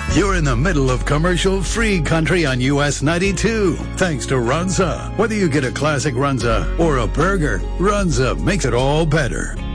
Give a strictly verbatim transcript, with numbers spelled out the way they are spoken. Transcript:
You're in the middle of commercial-free country on U S ninety-two. Thanks to Runza. Whether you get a classic Runza or a burger, Runza makes it all better.